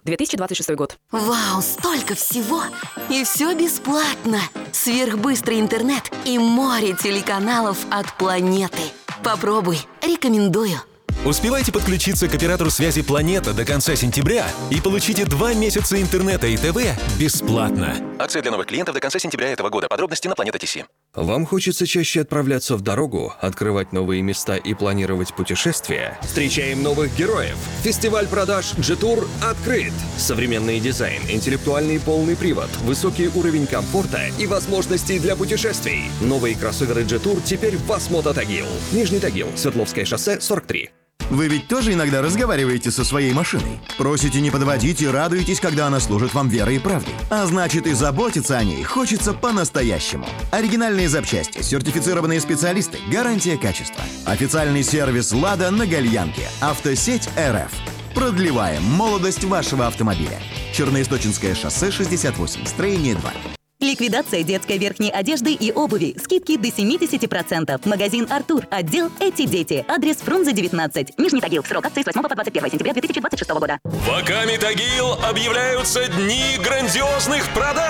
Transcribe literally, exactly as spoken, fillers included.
две тысячи двадцать шестой год. Вау, столько всего! И все бесплатно! Сверхбыстрый интернет и море телеканалов от планеты. Попробуй, рекомендую. Успевайте подключиться к оператору связи «Планета» до конца сентября и получите два месяца интернета и ТВ бесплатно. Акция для новых клиентов до конца сентября этого года. Подробности на Планета ТС. Вам хочется чаще отправляться в дорогу, открывать новые места и планировать путешествия? Встречаем новых героев! Фестиваль продаж Jetour открыт! Современный дизайн, интеллектуальный полный привод, высокий уровень комфорта и возможностей для путешествий. Новые кроссоверы Jetour теперь в Восмото Тагил. Нижний Тагил, Свердловское шоссе, сорок три. Вы ведь тоже иногда разговариваете со своей машиной? Просите не подводить и радуетесь, когда она служит вам верой и правдой. А значит, и заботиться о ней хочется по-настоящему. Оригинальные запчасти, сертифицированные специалисты, гарантия качества. Официальный сервис «Лада» на Гальянке. Автосеть РФ. Продлеваем молодость вашего автомобиля. Черноисточинское шоссе, шестьдесят восемь, строение два. Ликвидация детской верхней одежды и обуви. Скидки до семьдесят процентов. Магазин «Артур». Отдел «Эти дети». Адрес Фрунзе, девятнадцать. Нижний Тагил. Срок акции с восьмого по двадцать первое сентября две тысячи двадцать шестого года. В Акаме Тагил объявляются дни грандиозных продаж.